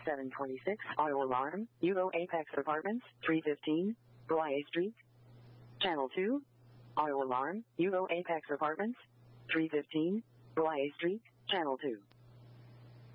726, auto alarm, UO Apex Apartments, 315, Belaye Street. Channel 2, auto alarm, UO Apex Apartments, 315, Belaye Street. Channel 2.